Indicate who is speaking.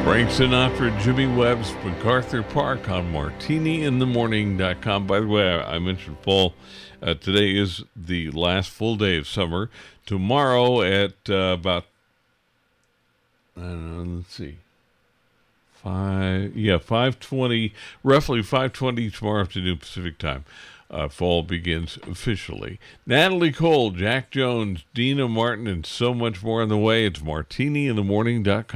Speaker 1: Frank Sinatra, Jimmy Webb's MacArthur Park on martiniinthemorning.com. By the way, I mentioned fall. Today is the last full day of summer. Tomorrow at about, I don't know, let's see, 5:20, roughly 5:20 tomorrow afternoon Pacific time. Fall begins officially. Natalie Cole, Jack Jones, Dina Martin, and so much more on the way. It's martiniinthemorning.com.